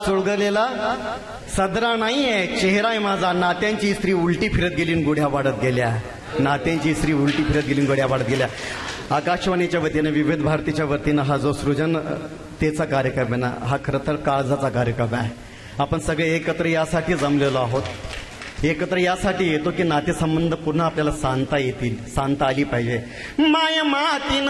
चुळगलेला सदरा नाहीये, चेहरा आहे माझा. नात्यांची स्त्री उलटी फिरत गेली आणि गुढ्या वाढत गेल्या. नात्यांची स्त्री उलटी फिरत गेली आणि गुढ्या वाढत गेल्या. आकाशवाणीच्या वतीने, विविध भारतीच्या वतीनं हा जो सृजनतेचा कार्यक्रम आहे ना, हा खरं तर काळजाचा कार्यक्रम आहे. आपण सगळे एकत्र यासाठी जमलेलो आहोत. एकत्र यासाठी येतो की नातेसंबंध पुन्हा आपल्याला सांगता येतील, सांगता आली पाहिजे. माय मातीन